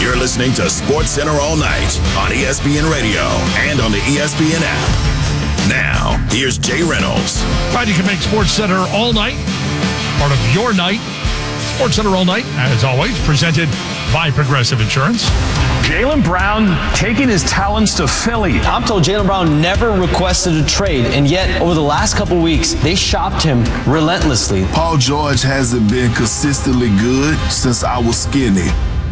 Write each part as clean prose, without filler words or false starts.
You're listening to SportsCenter All Night on ESPN Radio and on the ESPN app. Now, here's Jay Reynolds. Right, you can make SportsCenter All Night part of your night. SportsCenter All Night, as always, presented by Progressive Insurance. Jaylen Brown taking his talents to Philly. I'm told Jaylen Brown never requested a trade, and yet over the last couple weeks, they shopped him relentlessly. Paul George hasn't been consistently good since I was skinny.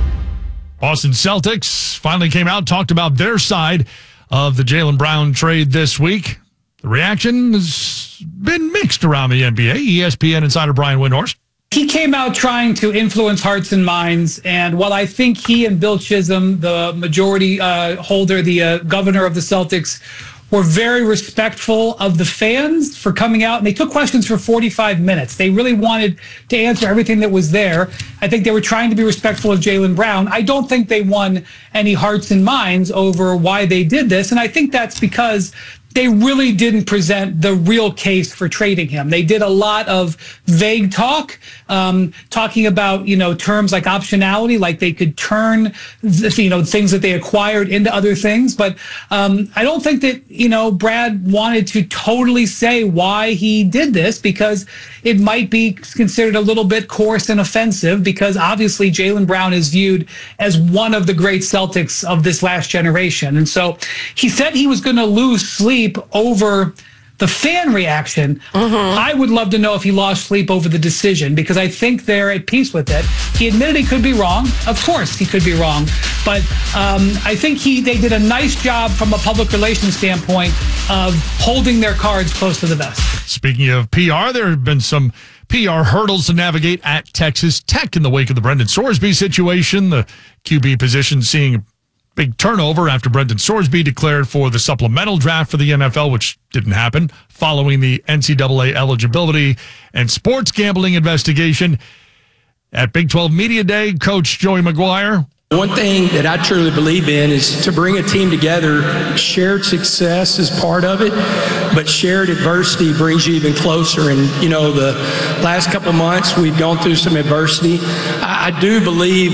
Boston Celtics finally came out, talked about their side of the Jaylen Brown trade this week. The reaction has been mixed around the NBA. ESPN insider Brian Windhorst. He came out trying to influence hearts and minds, and while I think he and Bill Chisholm, the majority holder, the governor of the Celtics, were very respectful of the fans for coming out, and they took questions for 45 minutes. They really wanted to answer everything that was there. I think they were trying to be respectful of Jaylen Brown. I don't think they won any hearts and minds over why they did this, and I think that's because they really didn't present the real case for trading him. They did a lot of vague talk, talking about, terms like optionality, like they could turn, things that they acquired into other things. But I don't think that, Brad wanted to totally say why he did this, because it might be considered a little bit coarse and offensive, because obviously Jaylen Brown is viewed as one of the great Celtics of this last generation. And so he said he was going to lose sleep over the fan reaction. I would love to know if he lost sleep over the decision, because I think they're at peace with it. He admitted he could be wrong. Of course he could be wrong. But I think they did a nice job from a public relations standpoint of holding their cards close to the vest. Speaking of PR, there have been some PR hurdles to navigate at Texas Tech in the wake of the Brendan Sorsby situation. The QB position seeing big turnover after Brendan Sorsby declared for the supplemental draft for the NFL, which didn't happen, following the NCAA eligibility and sports gambling investigation. At Big 12 Media Day, Coach Joey McGuire. One thing that I truly believe in is to bring a team together. Shared success is part of it, but shared adversity brings you even closer. And, the last couple months, we've gone through some adversity. I do believe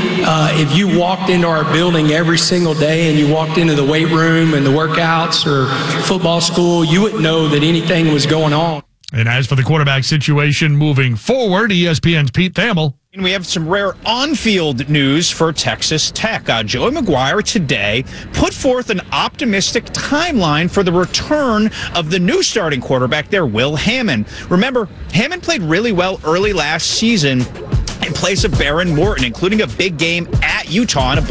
if you walked into our building every single day and you walked into the weight room and the workouts or football school, you wouldn't know that anything was going on. And as for the quarterback situation moving forward, ESPN's Pete Thamel. And we have some rare on-field news for Texas Tech. Joey McGuire today put forth an optimistic timeline for the return of the new starting quarterback there, Will Hammond. Remember, Hammond played really well early last season in place of Baron Morton, including a big game at Utah and a